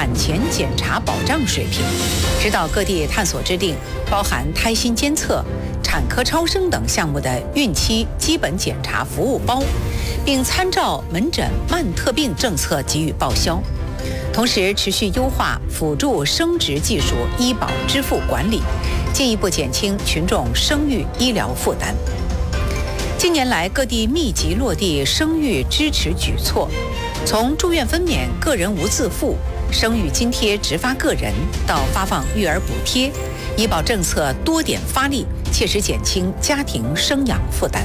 产前检查保障水平，指导各地探索制定包含胎心监测、产科超声等项目的孕期基本检查服务包，并参照门诊慢特病政策给予报销。同时，持续优化辅助生殖技术医保支付管理，进一步减轻群众生育医疗负担。近年来，各地密集落地生育支持举措，从住院分娩、个人无自付、生育津贴直发个人，到发放育儿补贴，医保政策多点发力，切实减轻家庭生养负担。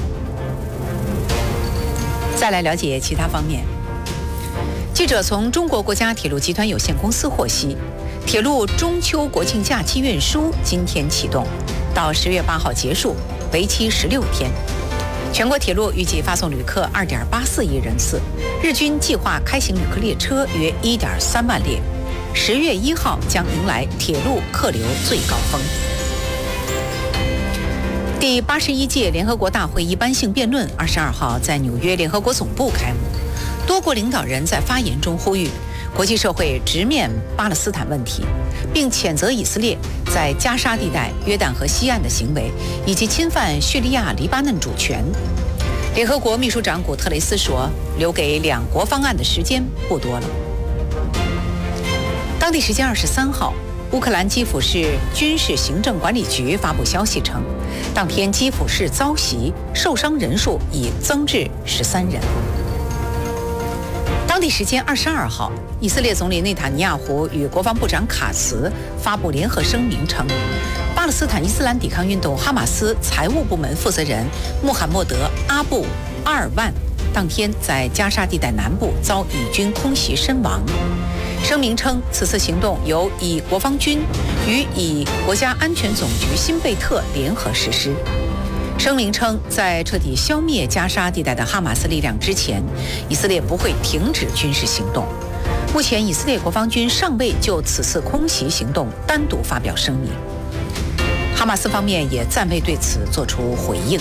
再来了解其他方面。记者从中国国家铁路集团有限公司获悉，铁路中秋国庆假期运输今天启动，到10月8号结束，为期16天。全国铁路预计发送旅客2.84亿人次，日均计划开行旅客列车约1.3万列。10月1号将迎来铁路客流最高峰。第81届联合国大会一般性辩论22号在纽约联合国总部开幕。多国领导人在发言中呼吁国际社会直面巴勒斯坦问题，并谴责以色列在加沙地带、约旦河西岸的行为，以及侵犯叙利亚、黎巴嫩主权。联合国秘书长古特雷斯说，留给两国方案的时间不多了。当地时间23号，乌克兰基辅市军事行政管理局发布消息称，当天基辅市遭袭，受伤人数已增至13人。当地时间22号，以色列总理内塔尼亚胡与国防部长卡茨发布联合声明称，巴勒斯坦伊斯兰抵抗运动哈马斯财务部门负责人穆罕默德·阿布·阿尔万当天在加沙地带南部遭以军空袭身亡。声明称，此次行动由以国防军与以国家安全总局新贝特联合实施。声明称，在彻底消灭加沙地带的哈马斯力量之前，以色列不会停止军事行动。目前，以色列国防军尚未就此次空袭行动单独发表声明。哈马斯方面也暂未对此作出回应。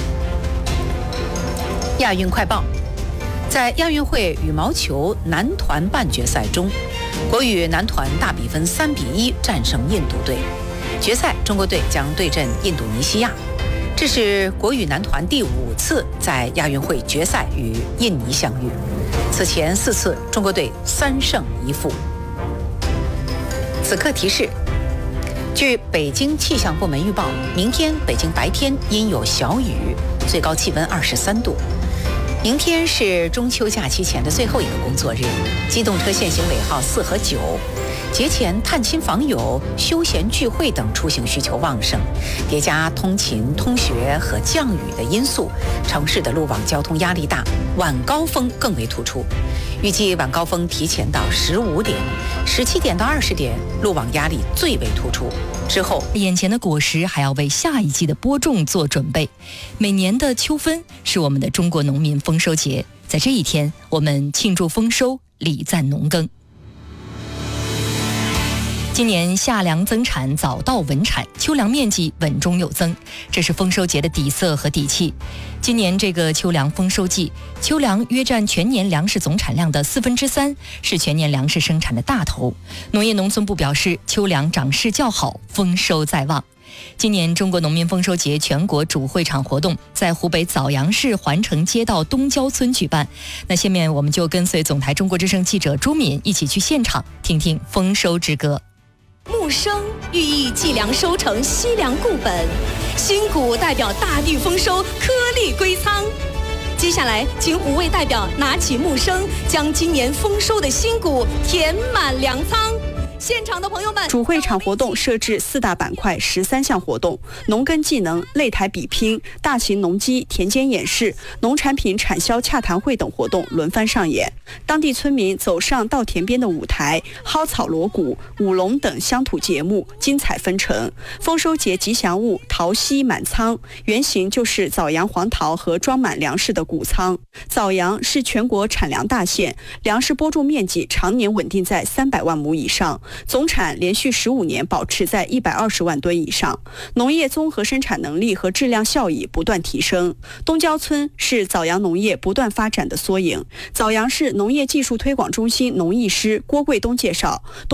亚运快报，在亚运会羽毛球男团半决赛中，国羽男团大比分3-1战胜印度队。决赛，中国队将对阵印度尼西亚。这是国羽男团第5次在亚运会决赛与印尼相遇，此前4次中国队3胜1负。此刻提示，据北京气象部门预报，明天北京白天阴有小雨，最高气温23度。明天是中秋假期前的最后一个工作日，机动车限行尾号4和9。节前探亲访友、休闲聚会等出行需求旺盛，叠加通勤、通学和降雨的因素，城市的路网交通压力大，晚高峰更为突出。预计晚高峰提前到15点，17点到20点，路网压力最为突出。之后， 眼前的果实还要为下一季的播种做准备。每年的秋分是我们的中国农民丰收节，在这一天，我们庆祝丰收，礼赞农耕。今年夏粮增产，早稻稳产，秋粮面积稳中有增，这是丰收节的底色和底气。今年这个秋粮丰收季，秋粮约占全年粮食总产量的3/4，是全年粮食生产的大头。农业农村部表示，秋粮长势较好，丰收在望。今年中国农民丰收节全国主会场活动在湖北枣阳市环城街道东郊村举办。那下面我们就跟随总台中国之声记者朱敏一起去现场听听丰收之歌。 木生寓意计量收成，惜粮固本；新谷代表大地丰收，颗粒归仓。接下来，请5位代表拿起木生，将今年丰收的新谷填满粮仓。现场的朋友们， 主会场活动设置4大板块，13项活动：农耕技能、擂台比拼、大型农机田间演示、农产品产销洽谈会等活动轮番上演。当地村民走上稻田边的舞台，蒿草锣鼓、舞龙等乡土节目精彩纷呈。丰收节吉祥物桃溪满仓，原型就是枣阳黄桃和装满粮食的谷仓。枣阳是全国产粮大县，粮食播种面积常年稳定在300万亩以上。总产连续15年保持在120万吨以上，农业综合生产能力和质量效益不断提升。东郊村是枣阳农业不断发展的缩影。枣阳市农业技术推广中心农艺师郭贵东介绍，